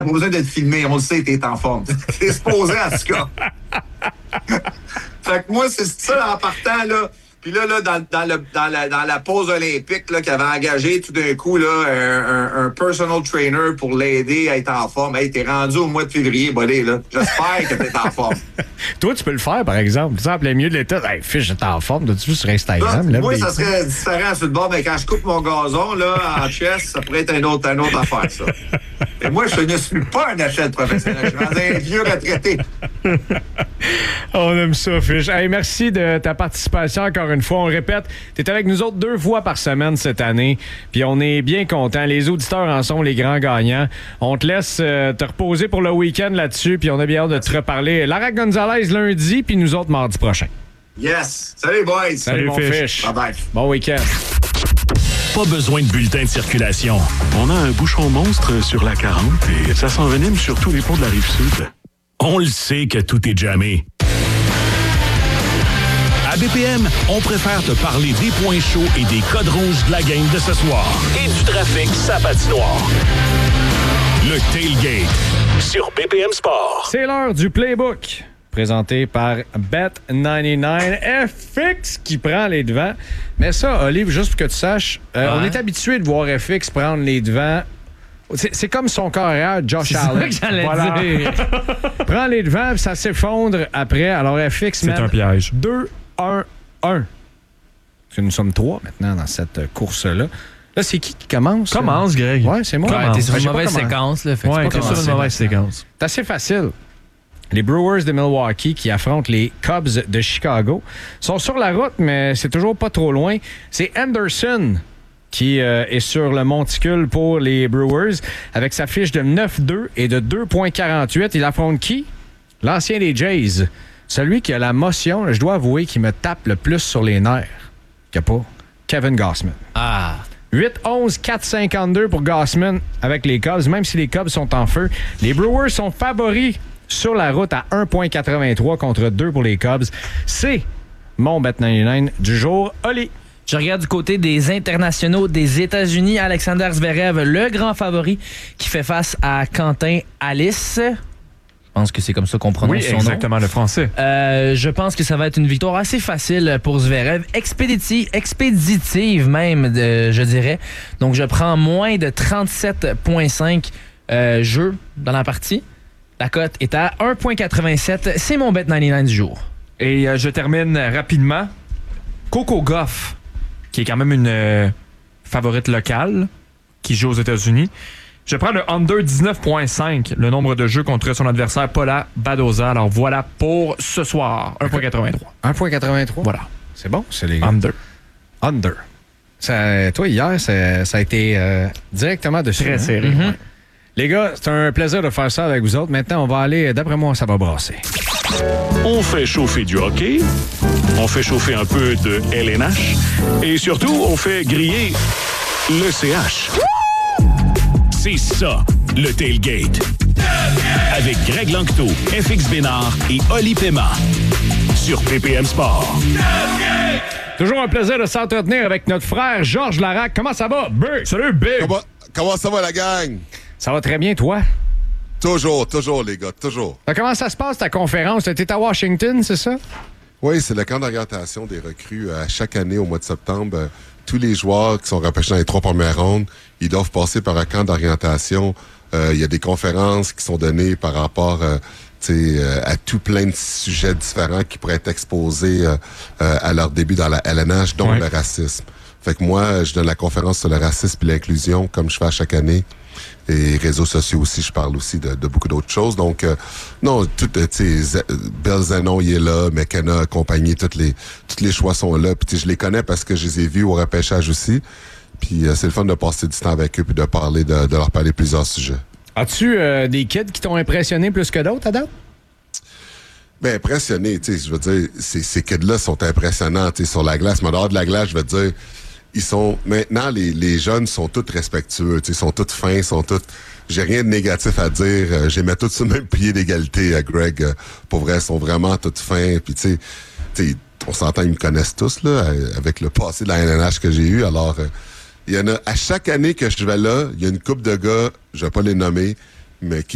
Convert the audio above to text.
pas besoin d'être filmé. On le sait, t'es en forme. T'es supposé, en tout cas. Fait que moi, c'est ça, en partant, là. Puis là, dans la pause olympique, là, qu'il avait engagé tout d'un coup, là, un personal trainer pour l'aider à être en forme. Hey, t'es rendu au mois de février, buddy, là. J'espère que t'es en forme. Toi, tu peux le faire, par exemple. Tu sais, en plein milieu de l'été, hey, fiche, t'es en forme. T'as-tu vu sur Instagram? Là, moi, ça serait différent sur le bord, mais quand je coupe mon gazon, là, en chest, ça pourrait être une autre affaire, ça. Et moi, je ne suis pas un athlète professionnel. Je suis rendu un vieux retraité. On aime ça, Fiche. Hey, merci de ta participation encore une fois. On répète, tu es avec nous autres 2 fois par semaine cette année. Puis on est bien contents. Les auditeurs en sont les grands gagnants. On te laisse te reposer pour le week-end là-dessus. Puis on a bien hâte de te reparler. Lara Gonzalez lundi, puis nous autres mardi prochain. Yes. Salut, boys. Salut mon Fiche. Bye-bye. Bon week-end. Pas besoin de bulletin de circulation. On a un bouchon monstre sur la 40 et ça s'envenime sur tous les ponts de la Rive-Sud. On le sait que tout est jammé. À BPM, on préfère te parler des points chauds et des codes rouges de la game de ce soir. Et du trafic sa patinoire. Le Tailgate sur BPM Sport. C'est l'heure du Playbook. Présenté par Bet99. FX qui prend les devants. Mais ça, Olive, juste pour que tu saches, on est habitué de voir FX prendre les devants. C'est comme son carrière, Josh Allen. C'est ça que j'allais dire. Prend les devants, puis ça s'effondre après. Alors FX, c'est un piège. 2-1-1. Parce que nous sommes 3 maintenant dans cette course-là. Là, c'est qui commence? Commence, Greg. Ouais, c'est moi. Ouais, t'es sur une mauvaise séquence. Là, fait ouais, t'es sur une mauvaise séquence. C'est assez facile. Les Brewers de Milwaukee qui affrontent les Cubs de Chicago sont sur la route, mais c'est toujours pas trop loin. C'est Anderson qui est sur le monticule pour les Brewers avec sa fiche de 9-2 et de 2,48. Il affronte qui? L'ancien des Jays. Celui qui a la motion, je dois avouer, qui me tape le plus sur les nerfs. Qu'il n'y a pas. Kevin Gausman. 8-11, 4-52 pour Gausman avec les Cubs, même si les Cubs sont en feu. Les Brewers sont favoris sur la route à 1,83 contre 2 pour les Cubs. C'est mon Bet99 du jour. Oli. Je regarde du côté des internationaux des États-Unis. Alexander Zverev, le grand favori, qui fait face à Quentin Alice. Je pense que c'est comme ça qu'on prononce son nom. Oui, exactement, le français. Je pense que ça va être une victoire assez facile pour Zverev. Expéditive même, je dirais. Donc, je prends moins de 37,5 jeux dans la partie. La cote est à 1,87. C'est mon Bet99 du jour. Et je termine rapidement. Coco Gauff, qui est quand même une favorite locale, qui joue aux États-Unis. Je prends le under 19,5, le nombre de jeux contre son adversaire, Paula Badoza. Alors voilà pour ce soir, 1,83. 1,83? Voilà. C'est bon, c'est les gars. Under. Ça, toi, hier, ça a été directement dessus. Très serré. Mm-hmm. Ouais. Les gars, c'est un plaisir de faire ça avec vous autres. Maintenant, on va aller, d'après moi, ça va brasser. On fait chauffer du hockey, on fait chauffer un peu de LNH et surtout, on fait griller le CH. C'est ça, le Tailgate. Avec Greg Lanctot, FX Bénard et Oli Pema. Sur BPM Sport. Toujours un plaisir de s'entretenir avec notre frère Georges Larac. Comment ça va, Big? Salut, Big! Comment ça va, la gang? Ça va très bien, toi? Toujours, les gars, toujours. Comment ça se passe, ta conférence? T'es à Washington, c'est ça? Oui, c'est le camp d'orientation des recrues. À chaque année, au mois de septembre, tous les joueurs qui sont repêchés dans les 3 premières rondes, ils doivent passer par un camp d'orientation. Il y a des conférences qui sont données par rapport à tout plein de sujets différents qui pourraient être exposés à leur début dans la LNH, dont le racisme. Fait que moi, je donne la conférence sur le racisme et l'inclusion, comme je fais à chaque année. Et réseaux sociaux aussi, je parle aussi de beaucoup d'autres choses. Donc, non, Bill Zenon, il est là, McKenna, compagnie, tous les choix sont là. Puis je les connais parce que je les ai vus au repêchage aussi. Puis c'est le fun de passer du temps avec eux puis de parler, de leur parler plusieurs sujets. As-tu des kids qui t'ont impressionné plus que d'autres à date? Ben, impressionné, tu sais, je veux dire, ces kids-là sont impressionnants, tu sais, sur la glace. Mais dehors de la glace, je veux dire, ils sont, maintenant, les jeunes sont tous respectueux, tu sais, sont tous fins, j'ai rien de négatif à dire. Je les mets tous sur le même pied d'égalité, Greg. Pour vrai, ils sont vraiment tous fins. Puis, tu sais, on s'entend, ils me connaissent tous, là, avec le passé de la LNH que j'ai eu. Alors, il y en a, à chaque année que je vais là, il y a une couple de gars, je vais pas les nommer, mais qui